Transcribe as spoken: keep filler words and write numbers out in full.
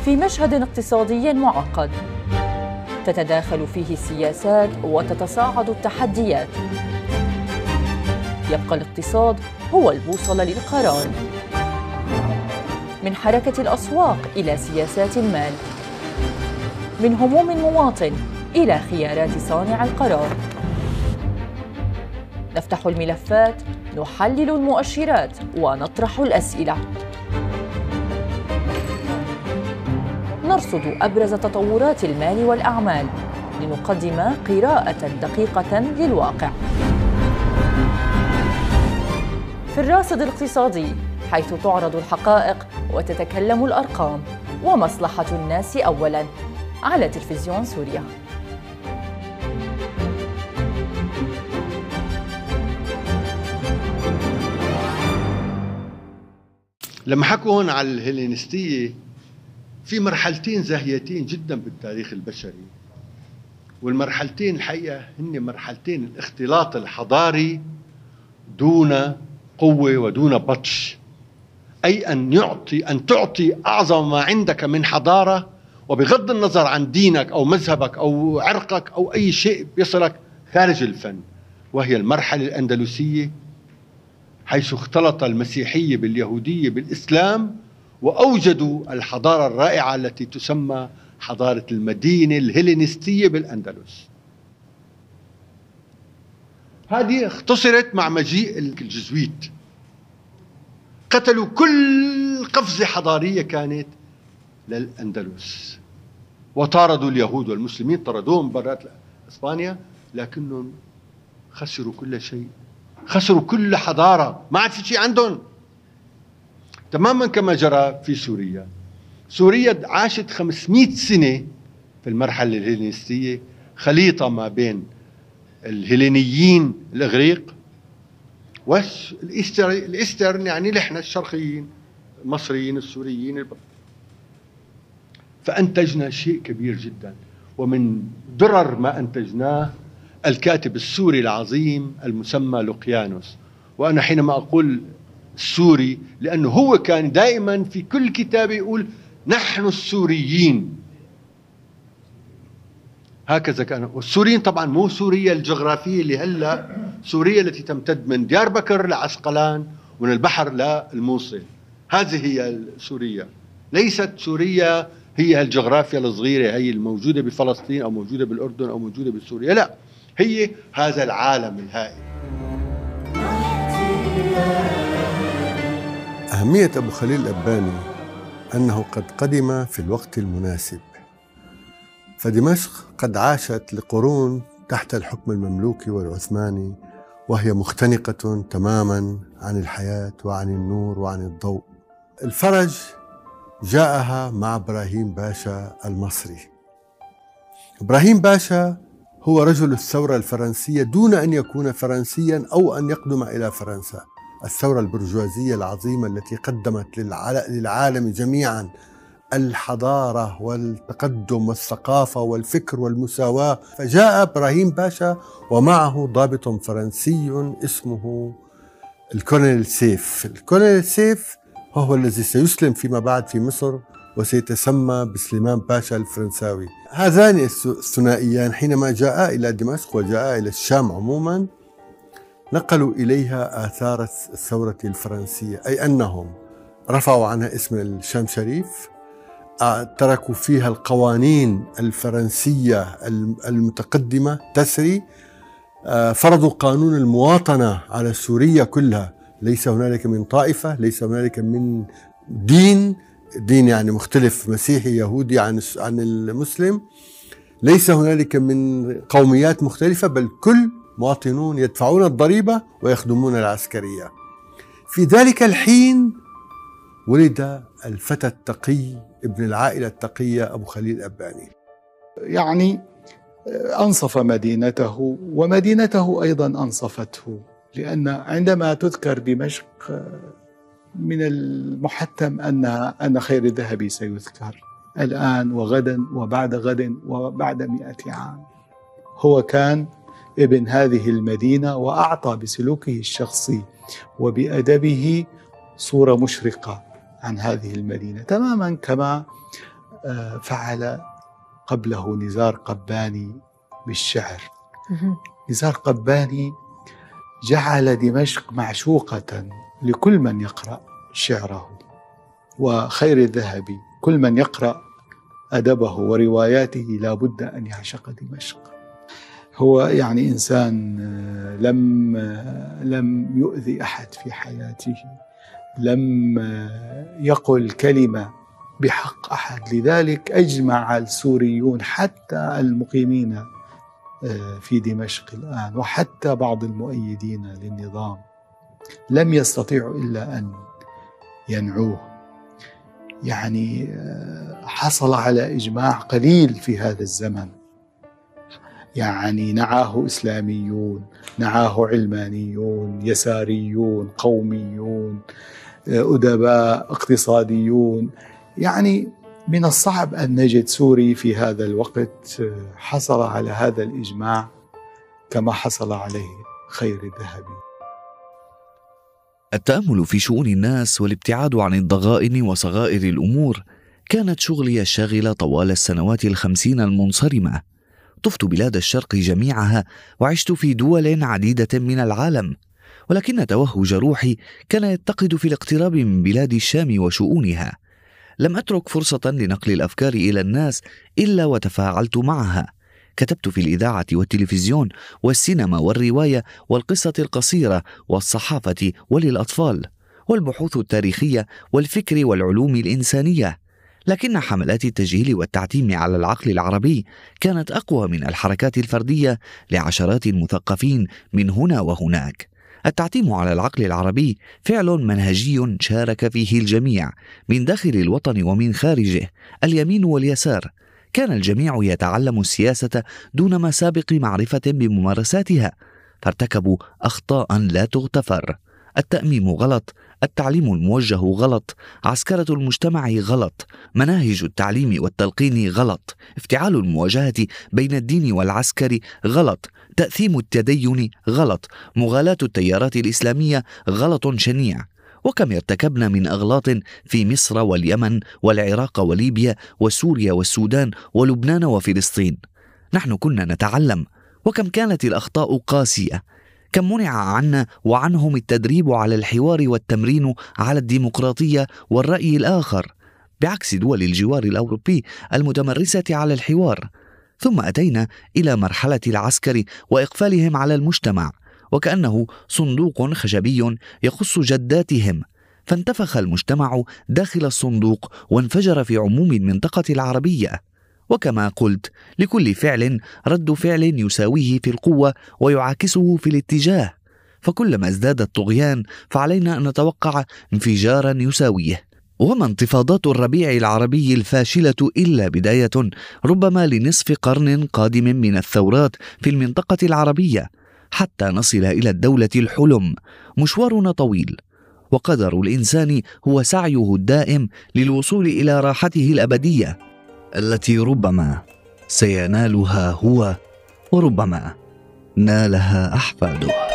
في مشهد اقتصادي معقد تتداخل فيه السياسات وتتصاعد التحديات. يبقى الاقتصاد هو البوصلة للقرار، من حركة الأسواق إلى سياسات المال، من هموم المواطن إلى خيارات صانع القرار. نفتح الملفات، نحلل المؤشرات، ونطرح الأسئلة. نرصد أبرز تطورات المال والأعمال لنقدم قراءة دقيقة للواقع. في الراصد الاقتصادي، حيث تعرض الحقائق وتتكلم الأرقام، ومصلحة الناس أولاً، على تلفزيون سوريا. لما حكوا هون على الهيلينستية، في مرحلتين زاهيتين جدا بالتاريخ البشري، والمرحلتين الحقيقة هن مرحلتين الاختلاط الحضاري دون قوة ودون بطش، أي أن يعطي أن تعطي أعظم ما عندك من حضارة، وبغض النظر عن دينك أو مذهبك أو عرقك أو أي شيء بيصلك خارج الفن، وهي المرحلة الأندلسية، حيث اختلط المسيحية باليهودية بالإسلام وأوجدوا الحضارة الرائعة التي تسمى حضارة المدينة الهيلينستية بالأندلس. هذه اختصرت مع مجيء الجزويت، قتلوا كل قفزة حضارية كانت للأندلس، وطاردوا اليهود والمسلمين، طردوهم برات إسبانيا، لكنهم خسروا كل شيء، خسروا كل حضارة، ما عاد في شيء عندهم، تماما كما جرى في سوريا. سوريا عاشت خمسمئة سنة في المرحلة الهيلينستية، خليطة ما بين الهيلينيين الإغريق والإسترن، يعني نحن الشرقيين المصريين السوريين البر. فأنتجنا شيء كبير جدا، ومن درر ما أنتجناه الكاتب السوري العظيم المسمى لوقيانوس. وأنا حينما أقول السوري لأنه هو كان دائما في كل كتابه يقول نحن السوريين، هكذا كان. والسوريين طبعا مو سوريا الجغرافية اللي هلا، سوريا التي تمتد من ديار بكر لعسقلان ومن البحر للموصل، هذه هي سوريا. ليست سوريا هي الجغرافيا الصغيرة هي الموجودة بفلسطين أو موجودة بالأردن أو موجودة بسوريا، لا، هي هذا العالم الهائل. أهمية أبو خليل الأباني أنه قد قدم في الوقت المناسب، فدمشق قد عاشت لقرون تحت الحكم المملوكي والعثماني، وهي مختنقة تماما عن الحياة وعن النور وعن الضوء. الفرج جاءها مع إبراهيم باشا المصري. إبراهيم باشا هو رجل الثورة الفرنسية دون أن يكون فرنسيا أو أن يقدم إلى فرنسا. الثورة البرجوازية العظيمة التي قدمت للعالم جميعا الحضارة والتقدم والثقافة والفكر والمساواة. فجاء إبراهيم باشا ومعه ضابط فرنسي اسمه الكولونيل سيف. الكولونيل سيف هو الذي سيسلم فيما بعد في مصر وسيتسمى بسليمان باشا الفرنساوي. هذان الثنائيان حينما جاء إلى دمشق وجاء إلى الشام عموما نقلوا إليها آثار الثورة الفرنسية، أي أنهم رفعوا عنها اسم الشام شريف، تركوا فيها القوانين الفرنسية المتقدمة تسري، فرضوا قانون المواطنة على سوريا كلها، ليس هنالك من طائفة، ليس هنالك من دين، دين يعني مختلف، مسيحي يهودي عن عن المسلم، ليس هنالك من قوميات مختلفة، بل كل مواطنون يدفعون الضريبة ويخدمون العسكرية. في ذلك الحين ولد الفتى التقي ابن العائلة التقية أبو خليل الأباني. يعني أنصف مدينته ومدينته أيضا أنصفته، لأن عندما تذكر دمشق من المحتم أنها أن خير الذهب سيذكر الآن وغدا وبعد غد وبعد مئة عام. هو كان ابن هذه المدينة، وأعطى بسلوكه الشخصي وبأدبه صورة مشرقة عن هذه المدينة، تماما كما فعل قبله نزار قباني بالشعر. نزار قباني جعل دمشق معشوقة لكل من يقرأ شعره، وخير الذهبي كل من يقرأ أدبه ورواياته لا بد أن يعشق دمشق. هو يعني إنسان لم لم يؤذي أحد في حياته، لم يقل كلمة بحق أحد، لذلك أجمع السوريون حتى المقيمين في دمشق الآن وحتى بعض المؤيدين للنظام لم يستطيعوا إلا أن ينعوه. يعني حصل على إجماع قليل في هذا الزمن، يعني نعاه إسلاميون، نعاه علمانيون، يساريون، قوميون، أدباء، اقتصاديون. يعني من الصعب أن نجد سوري في هذا الوقت حصل على هذا الإجماع كما حصل عليه خير الذهبي. التأمل في شؤون الناس والابتعاد عن الضغائن وصغائر الأمور كانت شغلي الشاغلة طوال السنوات الخمسين المنصرمة. طفت بلاد الشرق جميعها وعشت في دول عديدة من العالم، ولكن توهج روحي كان يتقد في الاقتراب من بلاد الشام وشؤونها. لم أترك فرصة لنقل الأفكار إلى الناس إلا وتفاعلت معها. كتبت في الإذاعة والتلفزيون والسينما والرواية والقصة القصيرة والصحافة وللأطفال والبحوث التاريخية والفكر والعلوم الإنسانية. لكن حملات التجهيل والتعتيم على العقل العربي كانت أقوى من الحركات الفردية لعشرات المثقفين من هنا وهناك. التعتيم على العقل العربي فعل منهجي شارك فيه الجميع من داخل الوطن ومن خارجه، اليمين واليسار. كان الجميع يتعلم السياسة دون ما سابق معرفة بممارساتها، فارتكبوا أخطاء لا تغتفر. التأميم غلط، التعليم الموجه غلط، عسكرة المجتمع غلط، مناهج التعليم والتلقين غلط، افتعال المواجهة بين الدين والعسكر غلط، تأثيم التدين غلط، مغالاة التيارات الإسلامية غلط شنيع. وكم ارتكبنا من أغلاط في مصر واليمن والعراق وليبيا وسوريا والسودان ولبنان وفلسطين. نحن كنا نتعلم، وكم كانت الأخطاء قاسية. كم منع عنا وعنهم التدريب على الحوار والتمرين على الديمقراطية والرأي الآخر، بعكس دول الجوار الأوروبي المتمرسة على الحوار. ثم أتينا إلى مرحلة العسكر وإقفالهم على المجتمع وكأنه صندوق خشبي يخص جداتهم، فانتفخ المجتمع داخل الصندوق وانفجر في عموم المنطقة العربية. وكما قلت، لكل فعل رد فعل يساويه في القوة ويعاكسه في الاتجاه، فكلما ازداد الطغيان فعلينا أن نتوقع انفجارا يساويه. وما انتفاضات الربيع العربي الفاشلة إلا بداية ربما لنصف قرن قادم من الثورات في المنطقة العربية حتى نصل إلى الدولة الحلم. مشوارنا طويل، وقدر الإنسان هو سعيه الدائم للوصول إلى راحته الأبدية التي ربما سينالها هو وربما نالها أحفاده.